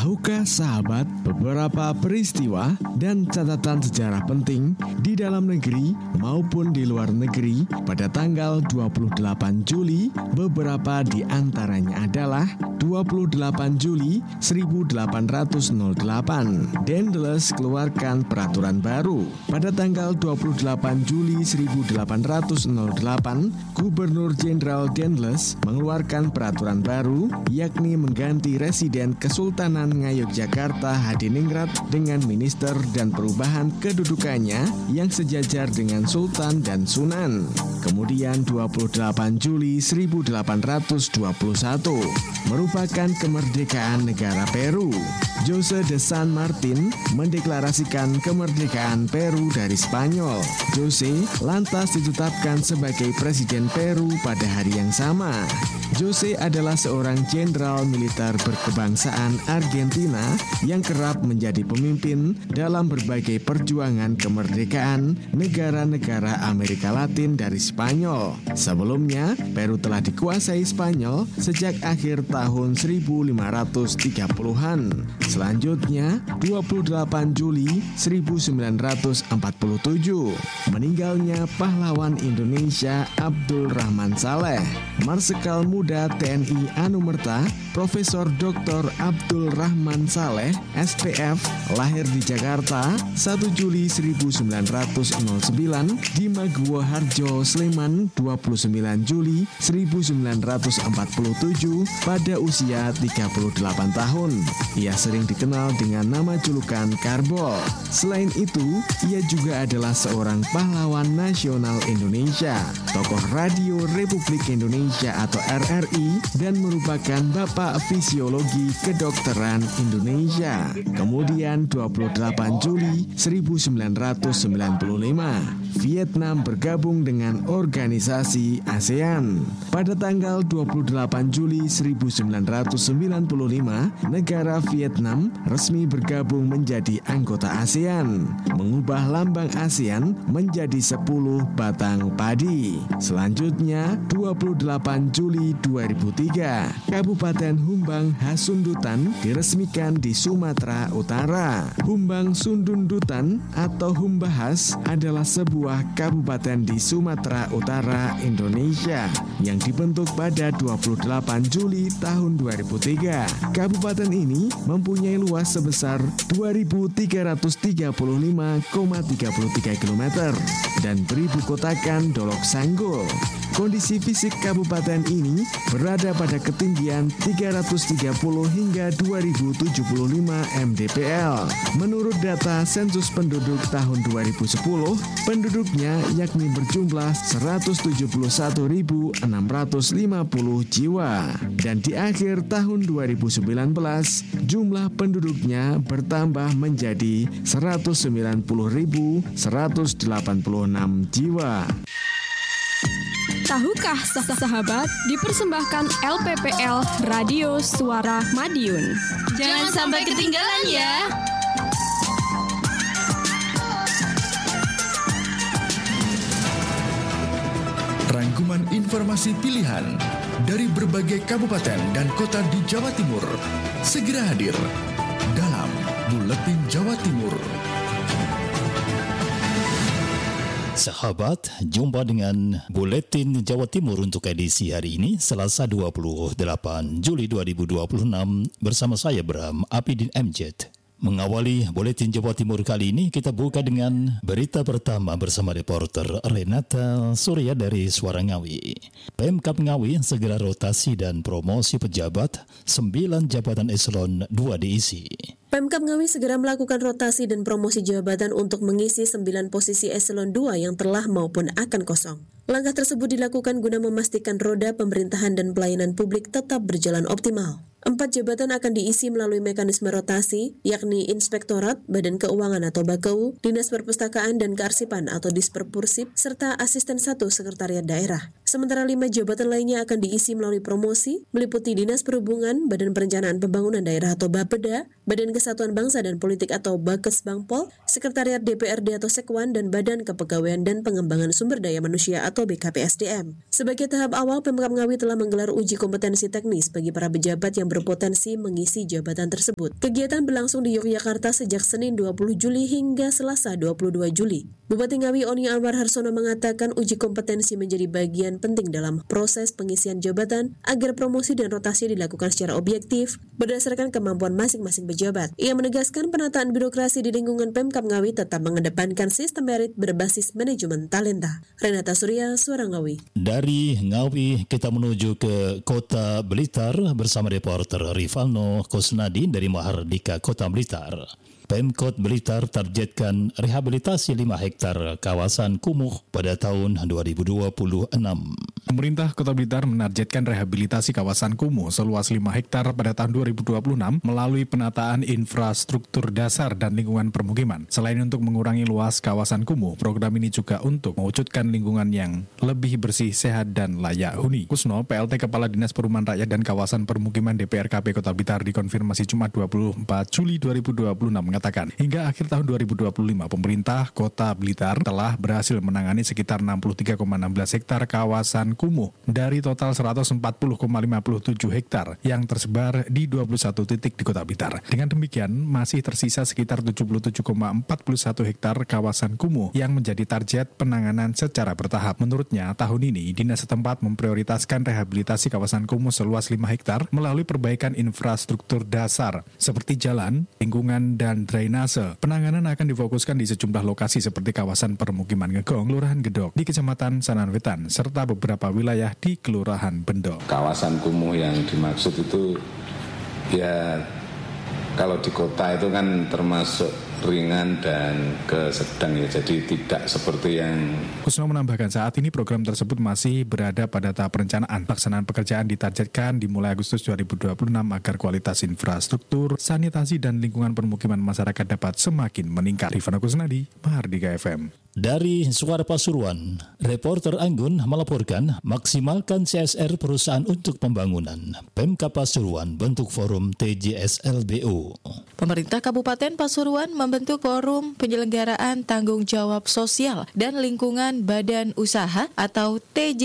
Tahukah sahabat beberapa peristiwa dan catatan sejarah penting di dalam negeri maupun di luar negeri pada tanggal 28 Juli? Beberapa di antaranya adalah 28 Juli 1808, Daendels keluarkan peraturan baru. Pada tanggal 28 Juli 1808, Gubernur Jenderal Daendels mengeluarkan peraturan baru, yakni mengganti residen Kesultanan Ngayogyakarta Hadiningrat dengan minister dan perubahan kedudukannya yang sejajar dengan Sultan dan Sunan. Kemudian 28 Juli 1821 merupakan kemerdekaan negara Peru. José de San Martín mendeklarasikan kemerdekaan Peru dari Spanyol. José lantas ditetapkan sebagai presiden Peru pada hari yang sama. José adalah seorang jenderal militer berkebangsaan Argentina yang kerap menjadi pemimpin dalam berbagai perjuangan kemerdekaan negara-negara Amerika Latin dari Spanyol. Sebelumnya, Peru telah dikuasai Spanyol sejak akhir tahun 1530-an. Selanjutnya, 28 Juli 1947, meninggalnya pahlawan Indonesia Abdul Rahman Saleh. Marsikal Muda TNI Anumerta, Profesor Dr. Abdul Rahman Saleh, SPF, lahir di Jakarta 1 Juli 1909, di Maguwo Harjo, Sleman 29 Juli 1947 pada usia 38 tahun. Ia sering dikenal dengan nama julukan Karbol. Selain itu, ia juga adalah seorang pahlawan nasional Indonesia, tokoh radio Republik Indonesia atau RRI, dan merupakan Bapak Fisiologi Kedokteran Indonesia. Kemudian 28 Juli 1995, Vietnam bergabung dengan organisasi ASEAN. Pada tanggal 28 Juli 1995, negara Vietnam resmi bergabung menjadi anggota ASEAN, mengubah lambang ASEAN menjadi 10 batang padi. Selanjutnya, 28 Juli 2003, Kabupaten Humbang Hasundutan diresmikan di Sumatera Utara. Humbang Sundundutan atau Humbahas adalah sebuah kabupaten di Sumatera Utara, Indonesia yang dibentuk pada 28 Juli tahun 2003. Kabupaten ini mempunyai luas sebesar 2.335,33 km dan beribu kotakan Dolok Sanggul. Kondisi fisik kabupaten ini berada pada ketinggian 330 hingga 2075 mdpl. Menurut data sensus penduduk tahun 2010, penduduknya yakni berjumlah 171.650 jiwa. Dan di akhir tahun 2019, jumlah penduduknya bertambah menjadi 190.186 jiwa. Tahukah sahabat, dipersembahkan LPPL Radio Suara Madiun. Jangan sampai ketinggalan ya. Rangkuman informasi pilihan dari berbagai kabupaten dan kota di Jawa Timur segera hadir dalam Buletin Jawa Timur. Sahabat, jumpa dengan Buletin Jawa Timur untuk edisi hari ini, Selasa 28 Juli 2026, bersama saya Bram Apidin MZ. Mengawali Buletin Jawa Timur kali ini, kita buka dengan berita pertama bersama reporter Renata Surya dari Suara Ngawi. Pemkab Ngawi segera rotasi dan promosi pejabat, 9 jabatan eselon 2 diisi. Pemkab Ngawi segera melakukan rotasi dan promosi jabatan untuk mengisi 9 posisi eselon 2 yang telah maupun akan kosong. Langkah tersebut dilakukan guna memastikan roda pemerintahan dan pelayanan publik tetap berjalan optimal. 4 jabatan akan diisi melalui mekanisme rotasi, yakni Inspektorat, Badan Keuangan atau BAKEU, Dinas Perpustakaan dan Kearsipan atau Disperpursip, serta Asisten 1 Sekretariat Daerah. Sementara 5 jabatan lainnya akan diisi melalui promosi, meliputi Dinas Perhubungan, Badan Perencanaan Pembangunan Daerah atau Bapeda, Badan Kesatuan Bangsa dan Politik atau Bakesbangpol, Sekretariat DPRD atau Sekwan, dan Badan Kepegawaian dan Pengembangan Sumber Daya Manusia atau BKPSDM. Sebagai tahap awal, Pemkab Ngawi telah menggelar uji kompetensi teknis bagi para pejabat yang berpotensi mengisi jabatan tersebut. Kegiatan berlangsung di Yogyakarta sejak Senin 20 Juli hingga Selasa 22 Juli. Bupati Ngawi Oni Anwar Harsono mengatakan uji kompetensi menjadi bagian penting dalam proses pengisian jabatan agar promosi dan rotasi dilakukan secara objektif berdasarkan kemampuan masing-masing pejabat. Ia menegaskan penataan birokrasi di lingkungan Pemkab Ngawi tetap mengedepankan sistem merit berbasis manajemen talenta. Renata Surya, Suara Ngawi. Dari Ngawi kita menuju ke Kota Blitar bersama reporter Rivalno Kusnadi dari Mahardika Kota Blitar. Pemkot Blitar targetkan rehabilitasi 5 hektar kawasan kumuh pada tahun 2026. Pemerintah Kota Blitar menargetkan rehabilitasi kawasan kumuh seluas 5 hektar pada tahun 2026 melalui penataan infrastruktur dasar dan lingkungan permukiman. Selain untuk mengurangi luas kawasan kumuh, program ini juga untuk mewujudkan lingkungan yang lebih bersih, sehat, dan layak huni. Kusno, PLT Kepala Dinas Perumahan Rakyat dan Kawasan Permukiman DPRKP Kota Blitar dikonfirmasi Jumat 24 Juli 2026 mengatakan, hingga akhir tahun 2025, pemerintah Kota Blitar telah berhasil menangani sekitar 63,16 hektar kawasan kumuh dari total 140,57 hektar yang tersebar di 21 titik di Kota Blitar. Dengan demikian, masih tersisa sekitar 77,41 hektar kawasan kumuh yang menjadi target penanganan secara bertahap. Menurutnya, tahun ini dinas setempat memprioritaskan rehabilitasi kawasan kumuh seluas 5 hektar melalui perbaikan infrastruktur dasar seperti jalan, lingkungan, dan drainase. Penanganan akan difokuskan di sejumlah lokasi seperti kawasan permukiman Ngegong, Kelurahan Gedok di Kecamatan Sananwetan, serta beberapa wilayah di Kelurahan Bendo. Kawasan kumuh yang dimaksud itu ya kalau di kota itu kan termasuk ringan dan ke sedang ya, jadi tidak seperti yang... Kusno menambahkan saat ini program tersebut masih berada pada tahap perencanaan. Pelaksanaan pekerjaan ditargetkan dimulai Agustus 2026 agar kualitas infrastruktur, sanitasi, dan lingkungan permukiman masyarakat dapat semakin meningkat. Rifana Kusnadi, Mahardika FM. Dari Suara Pasuruan, reporter Anggun melaporkan maksimalkan CSR perusahaan untuk pembangunan. Pemkab Pasuruan bentuk forum TJSLBU. Pemerintah Kabupaten Pasuruan membentuk forum penyelenggaraan tanggung jawab sosial dan lingkungan badan usaha atau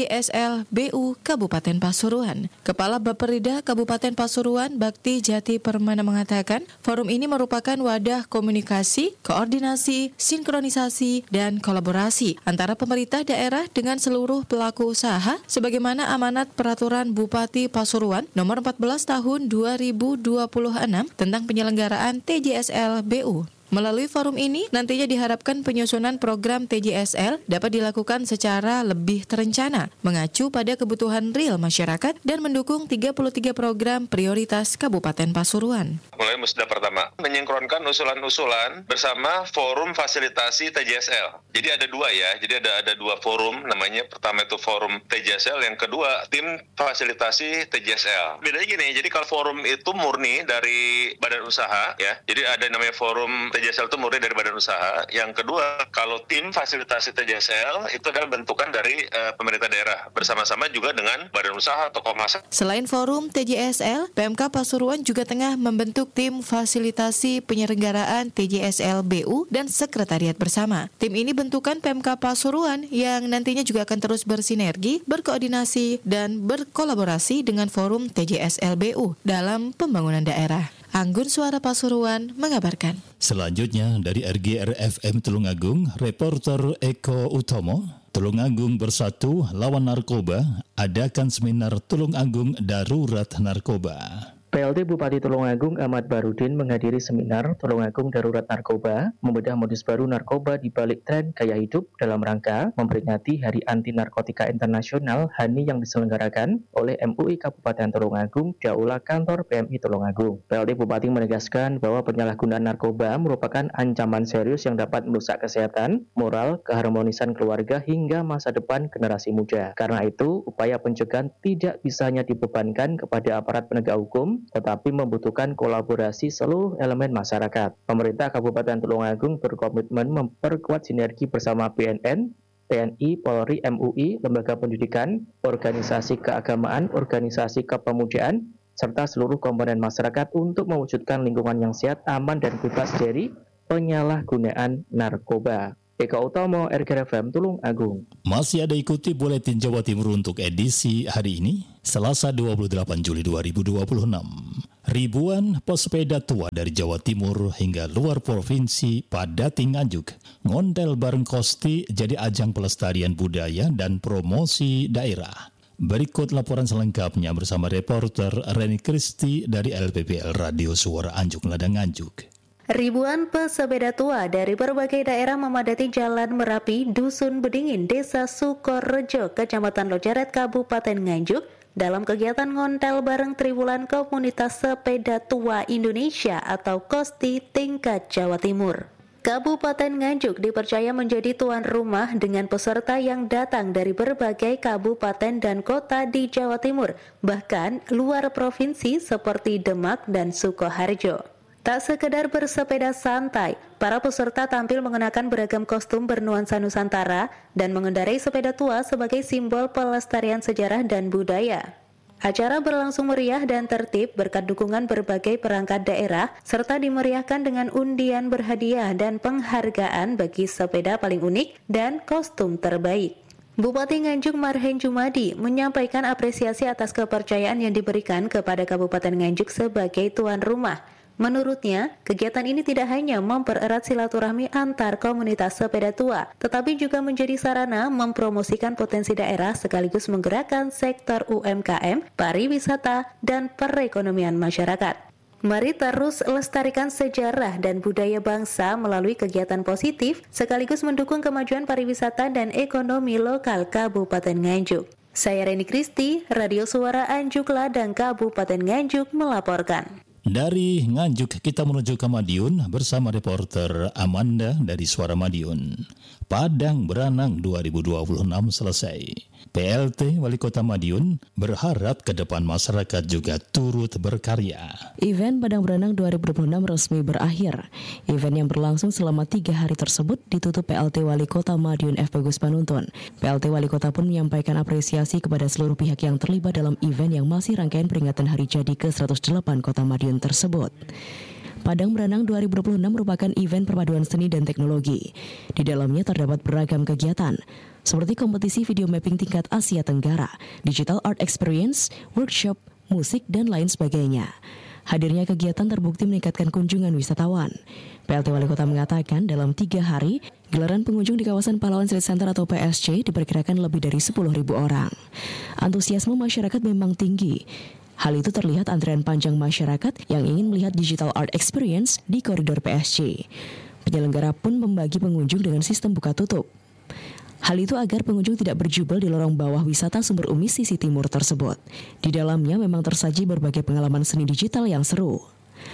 TJSLBU Kabupaten Pasuruan. Kepala Bapperida Kabupaten Pasuruan Bakti Jati Permana mengatakan forum ini merupakan wadah komunikasi, koordinasi, sinkronisasi, dan kolaborasi antara pemerintah daerah dengan seluruh pelaku usaha sebagaimana amanat Peraturan Bupati Pasuruan nomor 14 tahun 2026 tentang penyelenggaraan TJSLBU. Melalui forum ini, nantinya diharapkan penyusunan program TJSL dapat dilakukan secara lebih terencana, mengacu pada kebutuhan real masyarakat dan mendukung 33 program prioritas Kabupaten Pasuruan. Mulai musda pertama, menyengkronkan usulan-usulan bersama forum fasilitasi TJSL. Jadi ada dua ya, jadi ada dua forum, namanya pertama itu forum TJSL, yang kedua tim fasilitasi TJSL. Bedanya gini, jadi kalau forum itu murni dari badan usaha ya, jadi ada namanya forum TJSL itu murni dari badan usaha. Yang kedua, kalau tim fasilitasi TJSL itu adalah bentukan dari pemerintah daerah bersama-sama juga dengan badan usaha atau Komnas. Selain forum TJSL, PMK Pasuruan juga tengah membentuk tim fasilitasi penyelenggaraan TJSLBU dan sekretariat bersama. Tim ini bentukan PMK Pasuruan yang nantinya juga akan terus bersinergi, berkoordinasi, dan berkolaborasi dengan forum TJSLBU dalam pembangunan daerah. Anggun Suara Pasuruan mengabarkan. Selanjutnya dari RGRFM Tulungagung, reporter Eko Utomo. Tulungagung Bersatu Lawan Narkoba adakan seminar Tulungagung Darurat Narkoba. PLT Bupati Tulungagung Ahmad Barudin menghadiri seminar Tulungagung Darurat Narkoba, membedah modus baru narkoba di balik tren gaya hidup dalam rangka memperingati Hari Anti Narkotika Internasional HANI yang diselenggarakan oleh MUI Kabupaten Tulungagung di Aula Kantor PMI Tulungagung. PLT Bupati menegaskan bahwa penyalahgunaan narkoba merupakan ancaman serius yang dapat merusak kesehatan, moral, keharmonisan keluarga hingga masa depan generasi muda. Karena itu, upaya pencegahan tidak bisa hanya dibebankan kepada aparat penegak hukum, tetapi membutuhkan kolaborasi seluruh elemen masyarakat. Pemerintah Kabupaten Tulungagung berkomitmen memperkuat sinergi bersama BNN, TNI, Polri, MUI, lembaga pendidikan, organisasi keagamaan, organisasi kepemudaan, serta seluruh komponen masyarakat untuk mewujudkan lingkungan yang sehat, aman, dan bebas dari penyalahgunaan narkoba. Eka Utomo, RGFM, Tulung Agung. Masih ada ikuti Buletin Jawa Timur untuk edisi hari ini, Selasa 28 Juli 2026. Ribuan pesepeda tua dari Jawa Timur hingga luar provinsi padati Nganjuk, ngondel bareng Kosti jadi ajang pelestarian budaya dan promosi daerah. Berikut laporan selengkapnya bersama reporter Reni Kristi dari LPPL Radio Suara Anjuk Ladang Nganjuk. Ribuan pesepeda tua dari berbagai daerah memadati Jalan Merapi, Dusun Bedingin, Desa Sukorejo, Kecamatan Lojeret, Kabupaten Nganjuk, dalam kegiatan ngontel bareng Triwulan Komunitas Sepeda Tua Indonesia atau KOSTI tingkat Jawa Timur. Kabupaten Nganjuk dipercaya menjadi tuan rumah dengan peserta yang datang dari berbagai kabupaten dan kota di Jawa Timur, bahkan luar provinsi seperti Demak dan Sukoharjo. Tak sekedar bersepeda santai, para peserta tampil mengenakan beragam kostum bernuansa Nusantara dan mengendarai sepeda tua sebagai simbol pelestarian sejarah dan budaya. Acara berlangsung meriah dan tertib berkat dukungan berbagai perangkat daerah serta dimeriahkan dengan undian berhadiah dan penghargaan bagi sepeda paling unik dan kostum terbaik. Bupati Nganjuk Marhen Jumadi menyampaikan apresiasi atas kepercayaan yang diberikan kepada Kabupaten Nganjuk sebagai tuan rumah. Menurutnya, kegiatan ini tidak hanya mempererat silaturahmi antar komunitas sepeda tua, tetapi juga menjadi sarana mempromosikan potensi daerah sekaligus menggerakkan sektor UMKM, pariwisata, dan perekonomian masyarakat. Mari terus lestarikan sejarah dan budaya bangsa melalui kegiatan positif, sekaligus mendukung kemajuan pariwisata dan ekonomi lokal Kabupaten Nganjuk. Saya Reni Kristi, Radio Suara Anjuk Ladang Kabupaten Nganjuk melaporkan. Dari Nganjuk kita menuju ke Madiun bersama reporter Amanda dari Suara Madiun. Padang Beranang 2026 selesai. PLT Wali Kota Madiun berharap ke depan masyarakat juga turut berkarya. Event Padang Beranang 2026 resmi berakhir. Event yang berlangsung selama 3 hari tersebut ditutup PLT Wali Kota Madiun F. Bagus Panuntun. PLT Wali Kota pun menyampaikan apresiasi kepada seluruh pihak yang terlibat dalam event yang masih rangkaian peringatan Hari Jadi ke-108 Kota Madiun tersebut. Padang Beranang 2026 merupakan event perpaduan seni dan teknologi. Di dalamnya terdapat beragam kegiatan, seperti kompetisi video mapping tingkat Asia Tenggara, digital art experience, workshop, musik, dan lain sebagainya. Hadirnya kegiatan terbukti meningkatkan kunjungan wisatawan. PLT Wali Kota mengatakan dalam 3 hari, gelaran pengunjung di kawasan Pahlawan Street Center atau PSC diperkirakan lebih dari 10.000 orang. Antusiasme masyarakat memang tinggi. Hal itu terlihat antrean panjang masyarakat yang ingin melihat digital art experience di koridor PSC. Penyelenggara pun membagi pengunjung dengan sistem buka tutup. Hal itu agar pengunjung tidak berjubel di lorong bawah wisata Sumber Umi sisi timur tersebut. Di dalamnya memang tersaji berbagai pengalaman seni digital yang seru.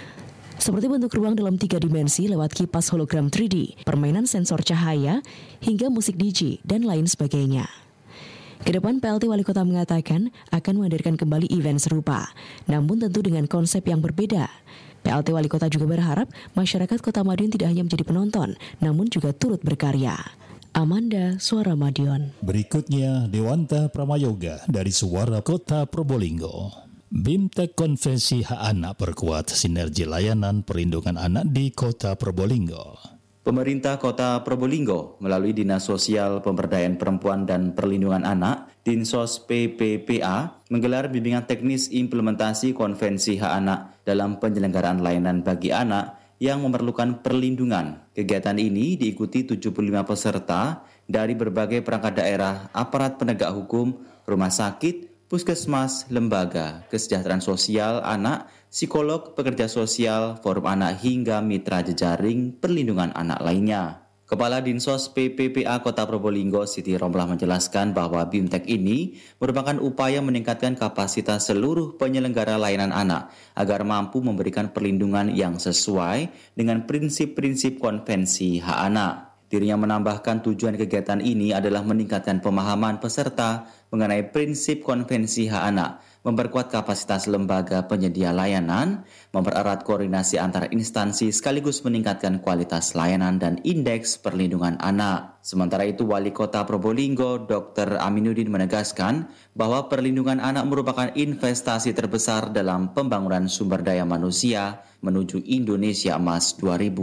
Seperti bentuk ruang dalam 3 dimensi lewat kipas hologram 3D, permainan sensor cahaya, hingga musik DJ, dan lain sebagainya. Kedepan PLT Wali Kota mengatakan akan menghadirkan kembali event serupa, namun tentu dengan konsep yang berbeda. PLT Wali Kota juga berharap masyarakat Kota Madiun tidak hanya menjadi penonton, namun juga turut berkarya. Amanda, Suara Madiun. Berikutnya Dewanta Pramayoga dari Suara Kota Probolinggo. BIMTEK Konvensi Hak Anak perkuat sinergi layanan perlindungan anak di Kota Probolinggo. Pemerintah Kota Probolinggo melalui Dinas Sosial Pemberdayaan Perempuan dan Perlindungan Anak, Dinsos PPPA, menggelar bimbingan teknis implementasi Konvensi Hak Anak dalam penyelenggaraan layanan bagi anak yang memerlukan perlindungan. Kegiatan ini diikuti 75 peserta dari berbagai perangkat daerah, aparat penegak hukum, rumah sakit, puskesmas, lembaga, kesejahteraan sosial anak, psikolog, pekerja sosial, forum anak hingga mitra jejaring perlindungan anak lainnya. Kepala Dinsos PPPA Kota Probolinggo Siti Romlah menjelaskan bahwa BIMTEK ini merupakan upaya meningkatkan kapasitas seluruh penyelenggara layanan anak agar mampu memberikan perlindungan yang sesuai dengan prinsip-prinsip Konvensi Hak Anak. Dirinya menambahkan tujuan kegiatan ini adalah meningkatkan pemahaman peserta mengenai prinsip Konvensi Hak Anak, memperkuat kapasitas lembaga penyedia layanan, mempererat koordinasi antar instansi sekaligus meningkatkan kualitas layanan dan indeks perlindungan anak. Sementara itu, Wali Kota Probolinggo Dr. Aminuddin menegaskan bahwa perlindungan anak merupakan investasi terbesar dalam pembangunan sumber daya manusia menuju Indonesia Emas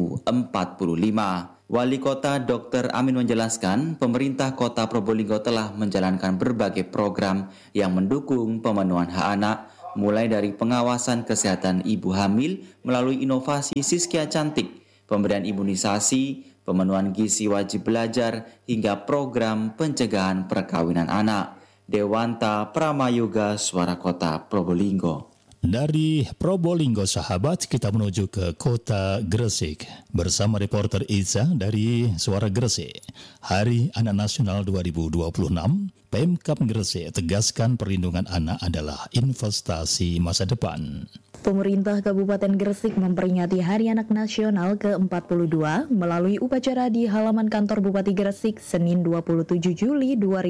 2045. Wali Kota Dr. Amin menjelaskan, pemerintah Kota Probolinggo telah menjalankan berbagai program yang mendukung pemenuhan hak anak, mulai dari pengawasan kesehatan ibu hamil melalui inovasi Siskia Cantik, pemberian imunisasi, pemenuhan gizi wajib belajar, hingga program pencegahan perkawinan anak. Dewanta Pramayoga, Suara Kota Probolinggo. Dari Probolinggo, sahabat, kita menuju ke kota Gresik bersama reporter Iza dari Suara Gresik. Hari Anak Nasional 2026, Pemkab Gresik tegaskan perlindungan anak adalah investasi masa depan. Pemerintah Kabupaten Gresik memperingati Hari Anak Nasional ke-42 melalui upacara di halaman kantor Bupati Gresik Senin 27 Juli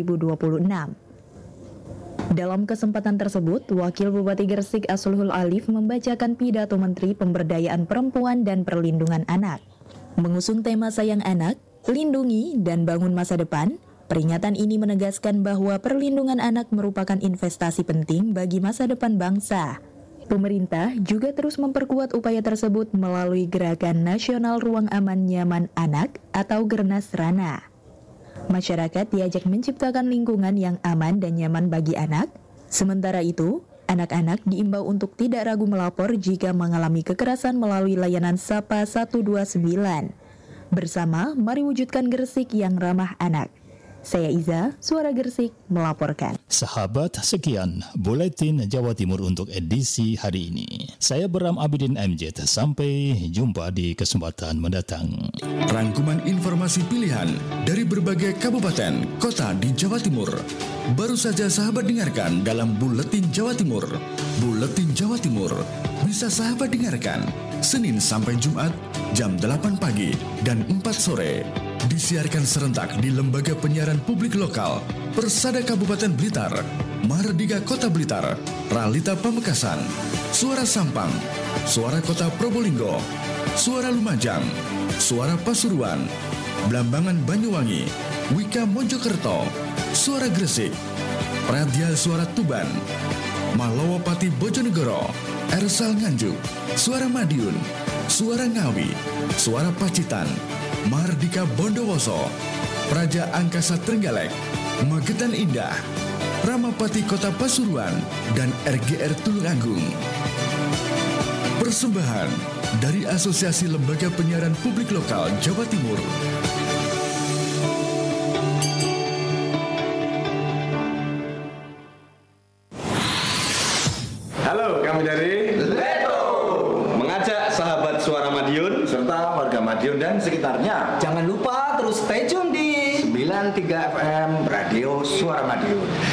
2026. Dalam kesempatan tersebut, Wakil Bupati Gresik Aslhul Alif membacakan pidato Menteri Pemberdayaan Perempuan dan Perlindungan Anak. Mengusung tema Sayang Anak, Lindungi dan Bangun Masa Depan, peringatan ini menegaskan bahwa perlindungan anak merupakan investasi penting bagi masa depan bangsa. Pemerintah juga terus memperkuat upaya tersebut melalui Gerakan Nasional Ruang Aman Nyaman Anak atau Gernasrana. Masyarakat diajak menciptakan lingkungan yang aman dan nyaman bagi anak. Sementara itu, anak-anak diimbau untuk tidak ragu melapor jika mengalami kekerasan melalui layanan Sapa 129. Bersama, mari wujudkan Gresik yang ramah anak. Saya Iza, Suara Gresik, melaporkan. Sahabat, sekian Buletin Jawa Timur untuk edisi hari ini. Saya Bram Abidin MJ. Sampai jumpa di kesempatan mendatang. Rangkuman informasi pilihan dari berbagai kabupaten, kota di Jawa Timur. Baru saja sahabat dengarkan dalam Buletin Jawa Timur. Buletin Jawa Timur bisa sahabat dengarkan Senin sampai Jumat jam 8 pagi dan 4 sore. Disiarkan serentak di Lembaga Penyiaran Publik Lokal, Persada Kabupaten Blitar, Mahardika Kota Blitar, Ralita Pamekasan, Suara Sampang, Suara Kota Probolinggo, Suara Lumajang, Suara Pasuruan, Blambangan Banyuwangi, Wika Mojokerto, Suara Gresik, Pradia Suara Tuban, Malawapati Bojonegoro, Ersal Nganjuk, Suara Madiun, Suara Ngawi, Suara Pacitan, Mahardika Bondowoso, Praja Angkasa Trenggalek, Magetan Indah, Ramapati Kota Pasuruan, dan RGR Tulungagung. Persembahan dari Asosiasi Lembaga Penyiaran Publik Lokal Jawa Timur. Halo, kami dari Leto mengajak sahabat Suara Madiun serta warga Madiun dan sekitarnya. Jangan lupa terus stay tune di 93 FM Radio Suara Madiun.